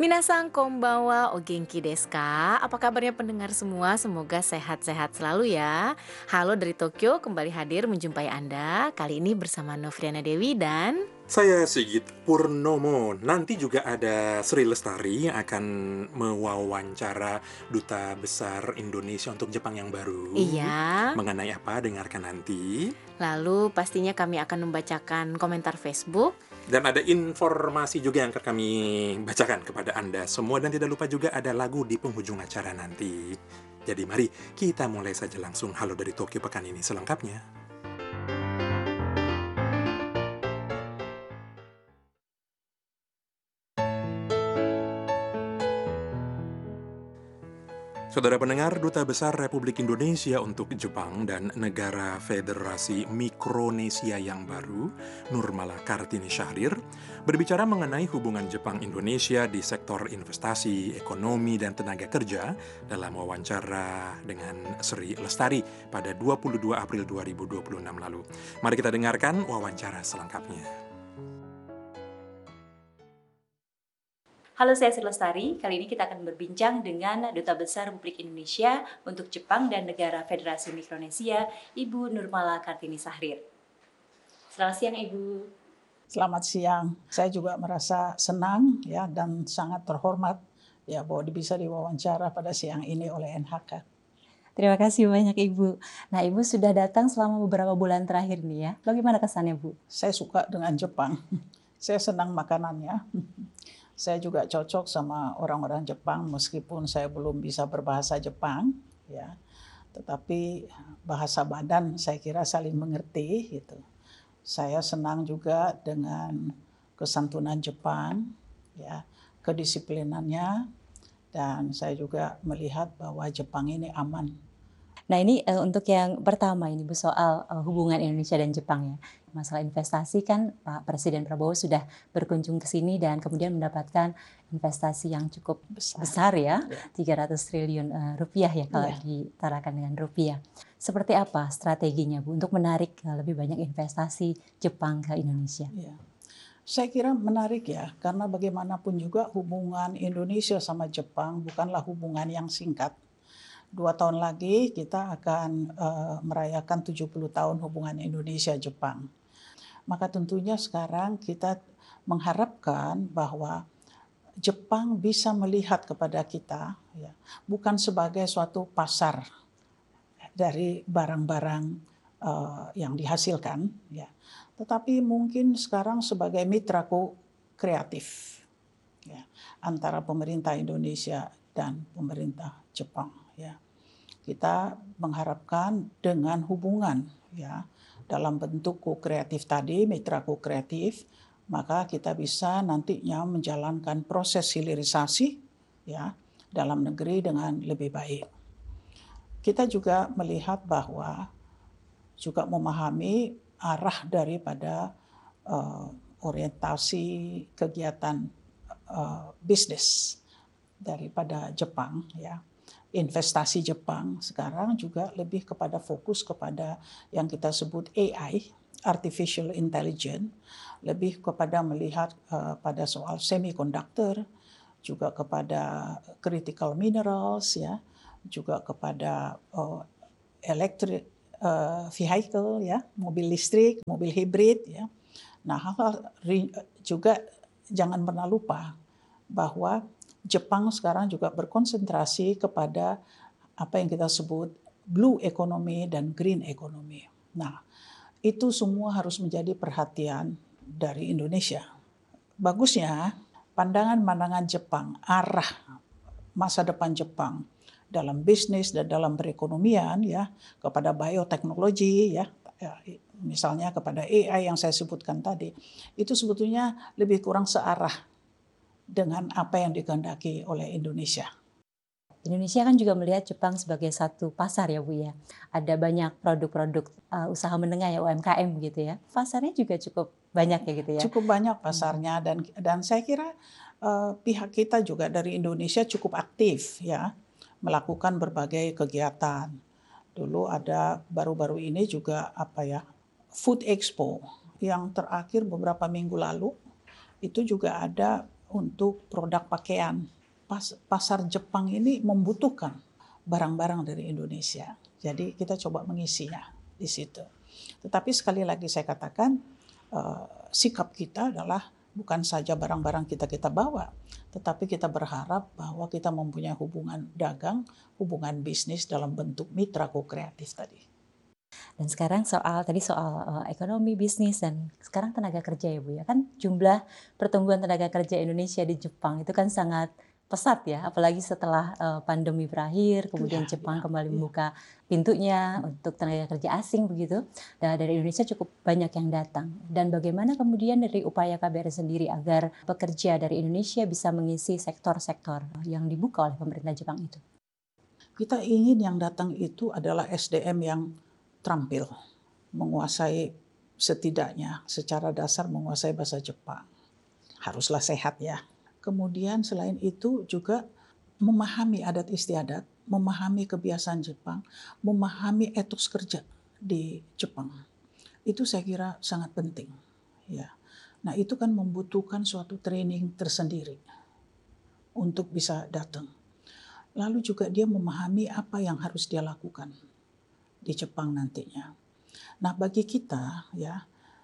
Minasan konbanwa o genki desu ka? Apa kabarnya pendengar semua? Semoga sehat-sehat selalu ya. Halo dari Tokyo, kembali hadir menjumpai Anda. Kali ini bersama Novriana Dewi dan Saya Sigit Purnomo. Nanti juga ada Sri Lestari yang akan mewawancara Duta Besar Indonesia untuk Jepang yang baru. Iya. Mengenai apa? Dengarkan nanti. Lalu pastinya kami akan membacakan komentar Facebook. Dan ada informasi juga yang akan kami bacakan kepada Anda semua. Dan tidak lupa juga ada lagu di penghujung acara nanti. Jadi mari kita mulai saja langsung Halo dari Tokyo pekan ini selengkapnya. Saudara pendengar, Duta Besar Republik Indonesia untuk Jepang dan Negara Federasi Mikronesia yang baru, Nurmala Kartini Syahrir, berbicara mengenai hubungan Jepang-Indonesia di sektor investasi, ekonomi, dan tenaga kerja dalam wawancara dengan Sri Lestari pada 22 April 2026 lalu. Mari kita dengarkan wawancara selengkapnya. Halo, saya Sri Lestari. Kali ini kita akan berbincang dengan Duta Besar Republik Indonesia untuk Jepang dan Negara Federasi Mikronesia, Ibu Nurmala Kartini Syahrir. Selamat siang, Ibu. Selamat siang. Saya juga merasa senang ya dan sangat terhormat ya bahwa bisa diwawancara pada siang ini oleh NHK. Terima kasih banyak, Ibu. Nah, Ibu sudah datang selama beberapa bulan terakhir nih ya. Bagaimana kesannya, Bu? Saya suka dengan Jepang. Saya senang makanannya. Saya juga cocok sama orang-orang Jepang meskipun saya belum bisa berbahasa Jepang ya. Tetapi bahasa badan saya kira saling mengerti gitu. Saya senang juga dengan kesantunan Jepang ya, kedisiplinannya, dan saya juga melihat bahwa Jepang ini aman. Nah, ini untuk yang pertama ini Bu, soal hubungan Indonesia dan Jepang ya. Masalah investasi kan Pak Presiden Prabowo sudah berkunjung ke sini dan kemudian mendapatkan investasi yang cukup besar ya, 300 triliun rupiah ya kalau ditarakan dengan rupiah. Seperti apa strateginya Bu untuk menarik lebih banyak investasi Jepang ke Indonesia? Ya. Saya kira menarik ya, karena bagaimanapun juga hubungan Indonesia sama Jepang bukanlah hubungan yang singkat. 2 tahun lagi kita akan merayakan 70 tahun hubungan Indonesia-Jepang. Maka tentunya sekarang kita mengharapkan bahwa Jepang bisa melihat kepada kita ya, bukan sebagai suatu pasar dari barang-barang yang dihasilkan ya, tetapi mungkin sekarang sebagai mitra kreatif ya, antara pemerintah Indonesia dan pemerintah Jepang ya. Kita mengharapkan dengan hubungan ya dalam bentuk kreatif tadi, mitra kreatif, maka kita bisa nantinya menjalankan proses hilirisasi ya dalam negeri dengan lebih baik. Kita juga melihat bahwa juga memahami arah daripada orientasi kegiatan bisnis daripada Jepang ya. Investasi Jepang sekarang juga lebih kepada fokus kepada yang kita sebut AI, Artificial Intelligence, lebih kepada melihat pada soal semiconductor, juga kepada critical minerals ya, juga kepada electric vehicle ya, mobil listrik, mobil hibrid ya. Nah, hal-hal juga jangan pernah lupa bahwa Jepang sekarang juga berkonsentrasi kepada apa yang kita sebut blue economy dan green economy. Nah, itu semua harus menjadi perhatian dari Indonesia. Bagusnya pandangan-pandangan Jepang, arah masa depan Jepang dalam bisnis dan dalam perekonomian ya, kepada bioteknologi ya, misalnya kepada AI yang saya sebutkan tadi, itu sebetulnya lebih kurang searah dengan apa yang dikehendaki oleh Indonesia. Indonesia kan juga melihat Jepang sebagai satu pasar ya Bu ya. Ada banyak produk-produk usaha menengah ya, UMKM gitu ya. Pasarnya juga cukup banyak ya gitu ya. Cukup banyak pasarnya dan saya kira pihak kita juga dari Indonesia cukup aktif ya melakukan berbagai kegiatan. Dulu ada baru-baru ini juga Food Expo yang terakhir beberapa minggu lalu itu juga ada untuk produk pakaian. Pasar Jepang ini membutuhkan barang-barang dari Indonesia. Jadi kita coba mengisinya di situ. Tetapi sekali lagi saya katakan, sikap kita adalah bukan saja barang-barang kita bawa, tetapi kita berharap bahwa kita mempunyai hubungan dagang, hubungan bisnis dalam bentuk mitra ko-kreatif tadi. Dan sekarang soal ekonomi, bisnis, dan sekarang tenaga kerja ya Bu ya. Kan jumlah pertumbuhan tenaga kerja Indonesia di Jepang itu kan sangat pesat ya, apalagi setelah pandemi berakhir, kemudian Jepang kembali membuka pintunya untuk tenaga kerja asing begitu. Dan dari Indonesia cukup banyak yang datang. Dan bagaimana kemudian dari upaya KBRI sendiri agar pekerja dari Indonesia bisa mengisi sektor-sektor yang dibuka oleh pemerintah Jepang itu? Kita ingin yang datang itu adalah SDM yang terampil, menguasai setidaknya secara dasar menguasai bahasa Jepang. Haruslah sehat ya. Kemudian selain itu juga memahami adat istiadat, memahami kebiasaan Jepang, memahami etos kerja di Jepang. Itu saya kira sangat penting. Ya. Nah itu kan membutuhkan suatu training tersendiri untuk bisa datang. Lalu juga dia memahami apa yang harus dia lakukan di Jepang nantinya. Nah bagi kita ya,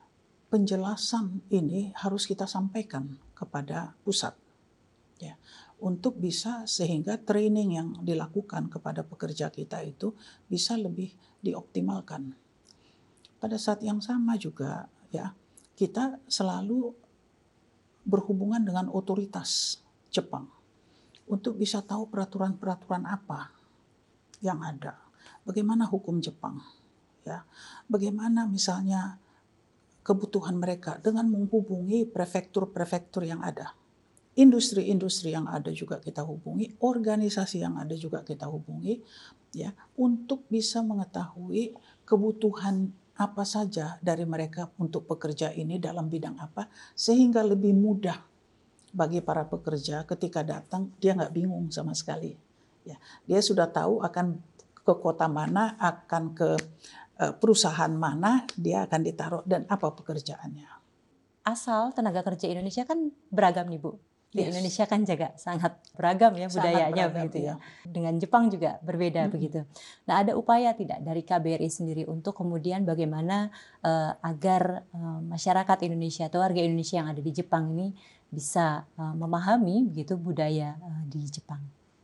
penjelasan ini harus kita sampaikan kepada pusat. Ya, untuk bisa sehingga training yang dilakukan kepada pekerja kita itu bisa lebih dioptimalkan. Pada saat yang sama juga ya, kita selalu berhubungan dengan otoritas Jepang untuk bisa tahu peraturan-peraturan apa yang ada. Bagaimana hukum Jepang? Ya, bagaimana misalnya kebutuhan mereka dengan menghubungi prefektur-prefektur yang ada. Industri-industri yang ada juga kita hubungi, organisasi yang ada juga kita hubungi, ya, untuk bisa mengetahui kebutuhan apa saja dari mereka untuk pekerja ini dalam bidang apa, sehingga lebih mudah bagi para pekerja ketika datang dia nggak bingung sama sekali. Ya, dia sudah tahu akan ke kota mana, akan ke perusahaan mana dia akan ditaruh dan apa pekerjaannya. Asal tenaga kerja Indonesia kan beragam nih Bu. Di Yes. Indonesia kan juga sangat beragam ya budayanya Sangat beragam, begitu ya. ya. Dengan Jepang juga berbeda begitu. Nah ada upaya tidak dari KBRI sendiri untuk kemudian bagaimana agar masyarakat Indonesia atau warga Indonesia yang ada di Jepang ini bisa memahami begitu budaya di Jepang?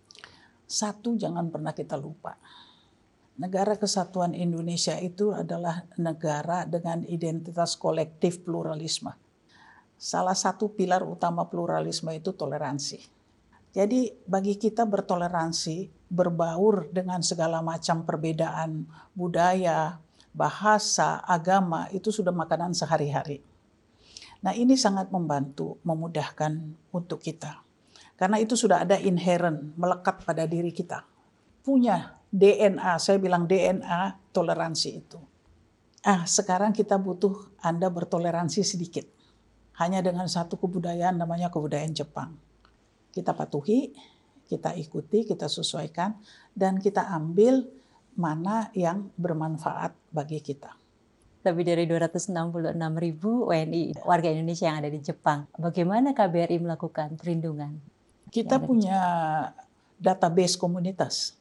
Satu, jangan pernah kita lupa. Negara Kesatuan Indonesia itu adalah negara dengan identitas kolektif pluralisme. Salah satu pilar utama pluralisme itu toleransi. Jadi bagi kita bertoleransi, berbaur dengan segala macam perbedaan budaya, bahasa, agama, itu sudah makanan sehari-hari. Nah ini sangat membantu, memudahkan untuk kita. Karena itu sudah ada inherent, melekat pada diri kita. Punya DNA, saya bilang DNA toleransi itu. Sekarang kita butuh Anda bertoleransi sedikit. Hanya dengan satu kebudayaan namanya kebudayaan Jepang. Kita patuhi, kita ikuti, kita sesuaikan, dan kita ambil mana yang bermanfaat bagi kita. Lebih dari 266.000 WNI warga Indonesia yang ada di Jepang. Bagaimana KBRI melakukan perlindungan? Kita punya database komunitas.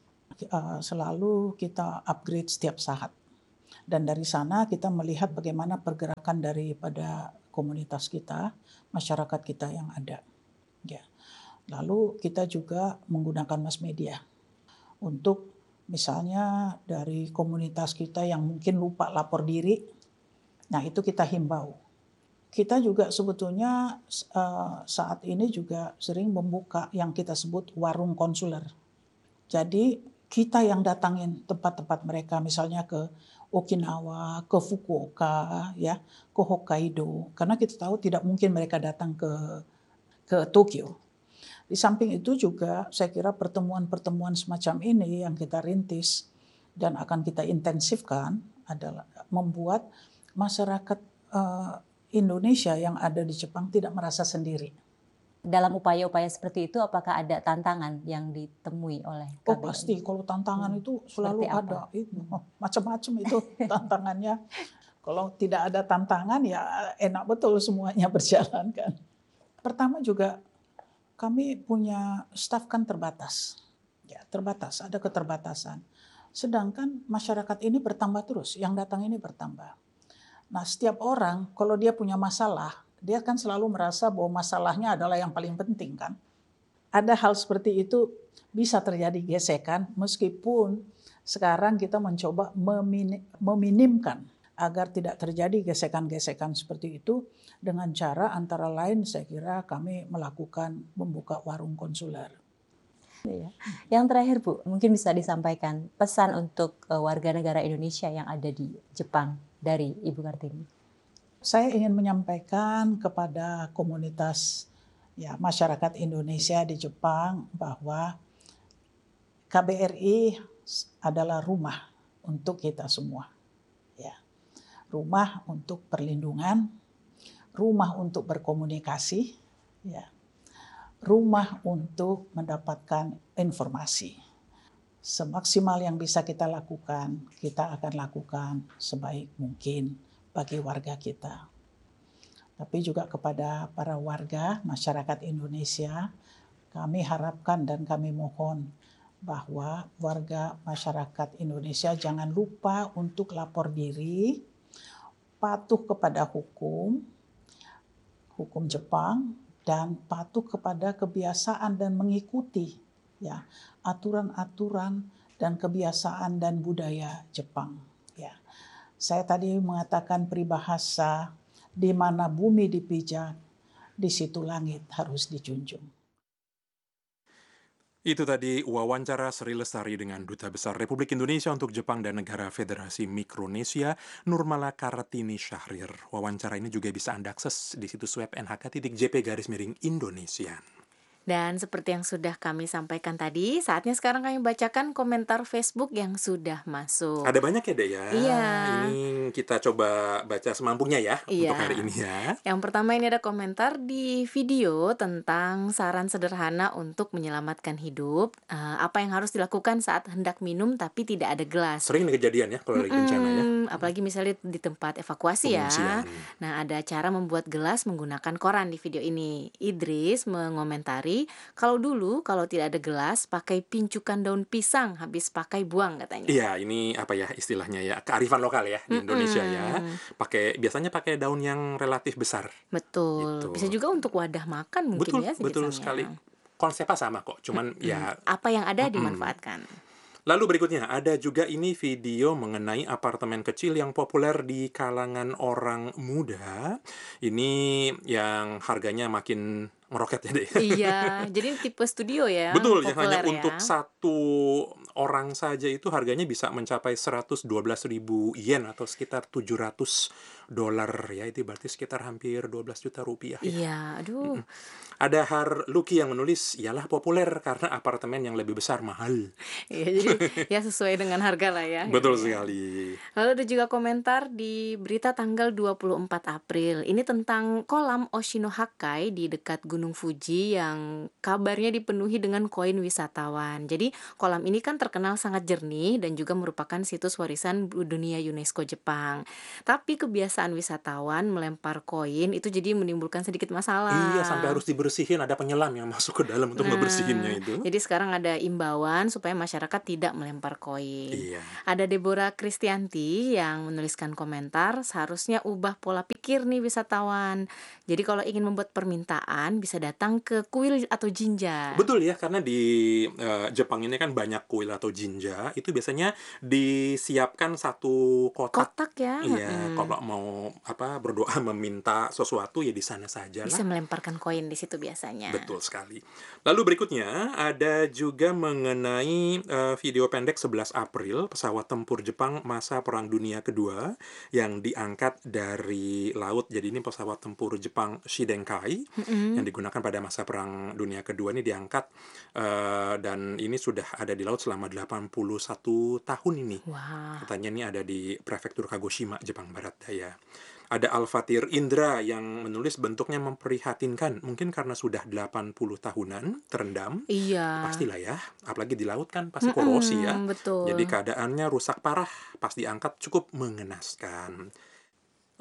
Selalu kita upgrade setiap saat. Dan dari sana kita melihat bagaimana pergerakan daripada komunitas kita, masyarakat kita yang ada. Ya. Lalu kita juga menggunakan mass media untuk misalnya dari komunitas kita yang mungkin lupa lapor diri, nah itu kita himbau. Kita juga sebetulnya saat ini juga sering membuka yang kita sebut warung konsuler. Jadi kita yang datangin tempat-tempat mereka, misalnya ke Okinawa, ke Fukuoka, ya, ke Hokkaido, karena kita tahu tidak mungkin mereka datang ke Tokyo. Di samping itu juga saya kira pertemuan-pertemuan semacam ini yang kita rintis dan akan kita intensifkan adalah membuat masyarakat Indonesia yang ada di Jepang tidak merasa sendiri. Dalam upaya-upaya seperti itu, apakah ada tantangan yang ditemui oleh KBRI? Oh pasti, kalau tantangan itu selalu ada. Macam-macam itu tantangannya. Kalau tidak ada tantangan ya enak betul semuanya berjalan kan. Pertama juga kami punya staf kan terbatas. Ya, terbatas, ada keterbatasan. Sedangkan masyarakat ini bertambah terus, yang datang ini bertambah. Nah, setiap orang kalau dia punya masalah, dia kan selalu merasa bahwa masalahnya adalah yang paling penting kan. Ada hal seperti itu bisa terjadi gesekan meskipun sekarang kita mencoba meminimkan agar tidak terjadi gesekan-gesekan seperti itu dengan cara antara lain saya kira kami melakukan membuka warung konsuler. Ya. Yang terakhir Bu, mungkin bisa disampaikan pesan untuk warga negara Indonesia yang ada di Jepang dari Ibu Kartini. Saya ingin menyampaikan kepada komunitas masyarakat Indonesia di Jepang bahwa KBRI adalah rumah untuk kita semua. Ya. Rumah untuk perlindungan, rumah untuk berkomunikasi, ya. Rumah untuk mendapatkan informasi. Semaksimal yang bisa kita lakukan, kita akan lakukan sebaik mungkin bagi warga kita. Tapi juga kepada para warga masyarakat Indonesia, kami harapkan dan kami mohon bahwa warga masyarakat Indonesia jangan lupa untuk lapor diri, patuh kepada hukum Jepang, dan patuh kepada kebiasaan dan mengikuti aturan-aturan dan kebiasaan dan budaya Jepang. Ya. Saya tadi mengatakan peribahasa, di mana bumi dipijak, di situ langit harus dijunjung. Itu tadi wawancara Sri Lestari dengan Duta Besar Republik Indonesia untuk Jepang dan Negara Federasi Mikronesia, Nurmala Kartini Syahrir. Wawancara ini juga bisa Anda akses di situs web nhk.jp/Indonesia. Dan seperti yang sudah kami sampaikan tadi, saatnya sekarang kami bacakan komentar Facebook yang sudah masuk. Ada banyak ya, Dek ya? Iya. Ini kita coba baca semampunya ya untuk hari ini ya. Yang pertama ini ada komentar di video tentang saran sederhana untuk menyelamatkan hidup. Apa yang harus dilakukan saat hendak minum tapi tidak ada gelas. Sering nih kejadian ya kalau lagi bencana ya. Apalagi misalnya di tempat evakuasi ya. Pengungsian. Nah, ada cara membuat gelas menggunakan koran di video ini. Idris mengomentari, kalau dulu kalau tidak ada gelas pakai pincukan daun pisang, habis pakai buang katanya. Iya, ini apa ya istilahnya ya, kearifan lokal ya di Indonesia ya. Biasanya pakai daun yang relatif besar. Betul. Gitu. Bisa juga untuk wadah makan mungkin ya sejenisnya. Betul sekali. Konsepnya sama kok, cuman ya apa yang ada dimanfaatkan. Lalu berikutnya, ada juga ini video mengenai apartemen kecil yang populer di kalangan orang muda. Ini yang harganya makin meroket ya, Dek. Iya, jadi tipe studio ya. Betul, yang hanya populer ya. untuk satu orang saja itu harganya bisa mencapai 112.000 yen atau sekitar $700 ya. Itu berarti sekitar hampir 12 juta rupiah ya. Iya, aduh. Ada Lucky yang menulis, ialah populer karena apartemen yang lebih besar mahal. Iya, jadi ya sesuai dengan harga lah ya. Betul gitu ya. sekali. Lalu ada juga komentar di berita tanggal 24 April. Ini tentang kolam Oshinohakai di dekat Gunung Fuji yang kabarnya dipenuhi dengan koin wisatawan. Jadi kolam ini kan terkenal sangat jernih dan juga merupakan situs warisan dunia UNESCO Jepang. Tapi kebiasaan wisatawan melempar koin itu jadi menimbulkan sedikit masalah. Iya, sampai harus dibersihin, ada penyelam yang masuk ke dalam untuk ngebersihinnya itu. Jadi sekarang ada imbauan supaya masyarakat tidak melempar koin. Iya. Ada Deborah Kristianti yang menuliskan komentar, seharusnya ubah pola pikir nih wisatawan. Jadi kalau ingin membuat permintaan bisa datang ke kuil atau jinja. Betul ya, karena di Jepang ini kan banyak kuil atau jinja, itu biasanya disiapkan satu kotak. Ya. Iya, kalau mau berdoa meminta sesuatu ya di sana saja lah. Bisa melemparkan koin di situ biasanya. Betul sekali. Lalu berikutnya ada juga mengenai video pendek 11 April pesawat tempur Jepang masa Perang Dunia Kedua yang diangkat dari laut. Jadi ini pesawat tempur Jepang Shidenkai yang digunakan pada masa Perang Dunia Kedua ini diangkat dan ini sudah ada di laut selama 81 tahun ini. Wah. Katanya ini ada di prefektur Kagoshima, Jepang Barat Daya. Ada Al-Fatir Indra yang menulis bentuknya memprihatinkan. Mungkin karena sudah 80 tahunan terendam. Iya. Pastilah ya. Apalagi di laut kan pasti korosi ya. Betul. Jadi keadaannya rusak parah. Pas diangkat cukup mengenaskan.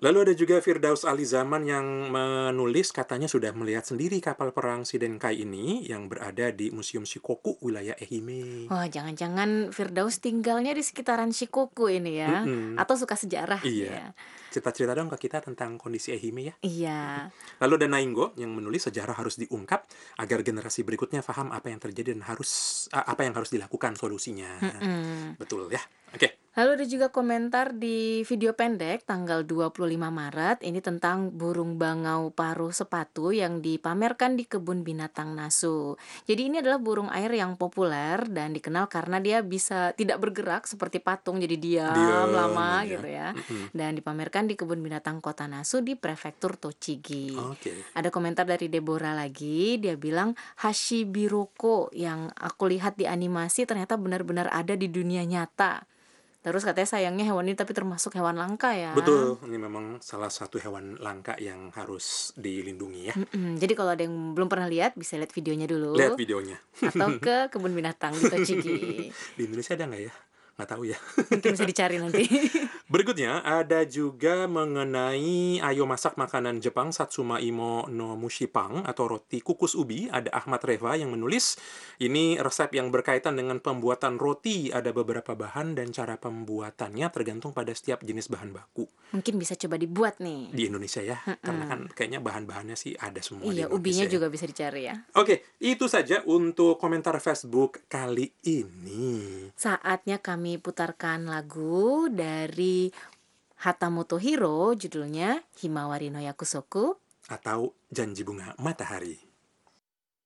Lalu ada juga Firdaus Ali Zaman yang menulis katanya sudah melihat sendiri kapal perang Shidenkai ini yang berada di Museum Shikoku, wilayah Ehime. Wah, jangan-jangan Firdaus tinggalnya di sekitaran Shikoku ini ya? Mm-mm. Atau suka sejarah Iya. ya? Cerita-cerita dong ke kita tentang kondisi Ehime ya. Iya. Lalu ada Nainggo yang menulis sejarah harus diungkap agar generasi berikutnya paham apa yang terjadi dan apa yang harus dilakukan solusinya. Mm-mm. Betul ya. Oke. Lalu ada juga komentar di video pendek tanggal 25 Maret ini tentang burung bangau paruh sepatu yang dipamerkan di kebun binatang Nasu. Jadi ini adalah burung air yang populer dan dikenal karena dia bisa tidak bergerak seperti patung, jadi diam lama aja. gitu ya. Mm-mm. Dan dipamerkan di kebun binatang kota Nasu di prefektur Tochigi. Oke. Ada komentar dari Deborah lagi, dia bilang Hashibiroko yang aku lihat di animasi ternyata benar-benar ada di dunia nyata. Terus katanya sayangnya hewan ini tapi termasuk hewan langka ya. Betul, ini memang salah satu hewan langka yang harus dilindungi ya. Jadi kalau ada yang belum pernah lihat bisa lihat videonya dulu. Lihat videonya. Atau ke kebun binatang di Tochigi. Di Indonesia ada nggak ya? Nggak tahu ya. Mungkin bisa dicari nanti. Berikutnya ada juga mengenai ayo masak makanan Jepang Satsuma Imo no Mushipang atau roti kukus ubi. Ada Ahmad Reva yang menulis ini resep yang berkaitan dengan pembuatan roti. Ada beberapa bahan dan cara pembuatannya tergantung pada setiap jenis bahan baku. Mungkin bisa coba dibuat nih. Di Indonesia ya, karena kan kayaknya bahan-bahannya sih ada semua di Iya, Indonesia ubinya ya. juga bisa dicari ya. Oke, itu saja untuk komentar Facebook kali ini. Saatnya kami putarkan lagu dari Hatamoto Hiro, judulnya Himawari no Yakusoku. Atau Janji Bunga Matahari.